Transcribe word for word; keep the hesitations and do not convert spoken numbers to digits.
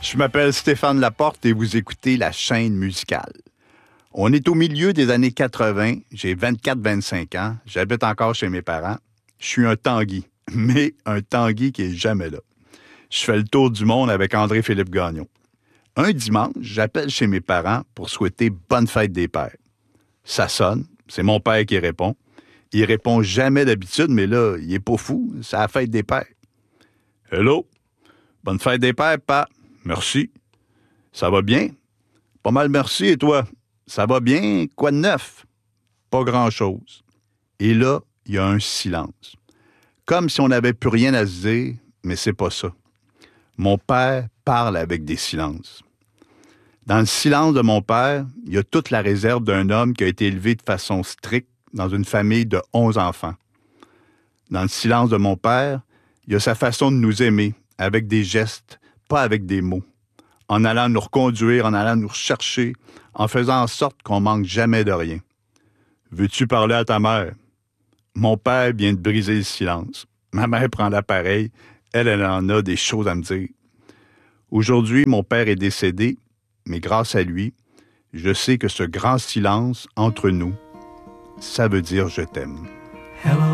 Je m'appelle Stéphane Laporte et vous écoutez La Chaîne musicale. On est au milieu des années quatre-vingts, j'ai vingt-quatre vingt-cinq ans, j'habite encore chez mes parents. Je suis un Tanguy, mais un Tanguy qui est jamais là. Je fais le tour du monde avec André-Philippe Gagnon. Un dimanche, j'appelle chez mes parents pour souhaiter bonne fête des pères. Ça sonne, c'est mon père qui répond. Il répond jamais d'habitude, mais là, il est pas fou, c'est la fête des pères. « Hello, bonne fête des pères, pa. Merci. Ça va bien? Pas mal merci, et toi? Ça va bien? Quoi de neuf? Pas grand-chose. » Et là, il y a un silence. Comme si on n'avait plus rien à se dire, mais c'est pas ça. Mon père parle avec des silences. Dans le silence de mon père, il y a toute la réserve d'un homme qui a été élevé de façon stricte dans une famille de onze enfants. Dans le silence de mon père, il y a sa façon de nous aimer, avec des gestes, pas avec des mots, en allant nous reconduire, en allant nous rechercher, en faisant en sorte qu'on manque jamais de rien. « Veux-tu parler à ta mère? » Mon père vient de briser le silence. Ma mère prend l'appareil. Elle, elle en a des choses à me dire. Aujourd'hui, mon père est décédé, mais grâce à lui, je sais que ce grand silence entre nous, ça veut dire « je t'aime ». Hello,